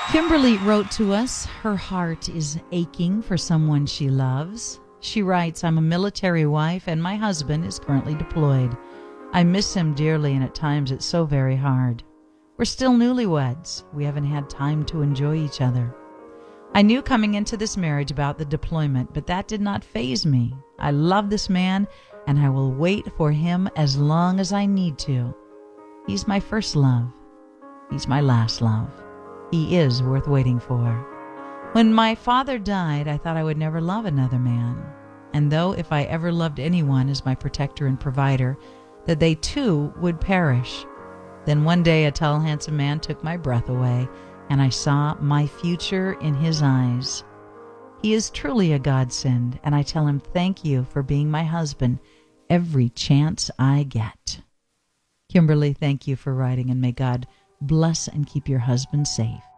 Kimberly wrote to us. Her heart is aching for someone she loves. She writes, I'm a military wife and my husband is currently deployed. I miss him dearly and at times it's so very hard. We're still newlyweds. We haven't had time to enjoy each other. I knew coming into this marriage about the deployment, but that did not faze me. I love this man and I will wait for him as long as I need to. He's my first love. He's my last love. He is worth waiting for. When my father died, I thought I would never love another man. And though if I ever loved anyone as my protector and provider, that they too would perish. Then one day a tall, handsome man took my breath away, and I saw my future in his eyes. He is truly a godsend, and I tell him thank you for being my husband every chance I get. Kimberly, thank you for writing, and may God bless and keep your husband safe.